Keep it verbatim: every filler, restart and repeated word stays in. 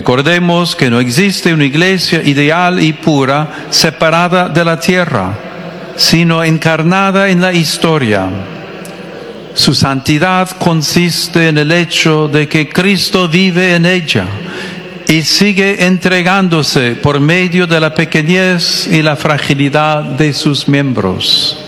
Recordemos que no existe una iglesia ideal y pura separada de la tierra, sino encarnada en la historia. Su santidad consiste en el hecho de que Cristo vive en ella y sigue entregándose por medio de la pequeñez y la fragilidad de sus miembros.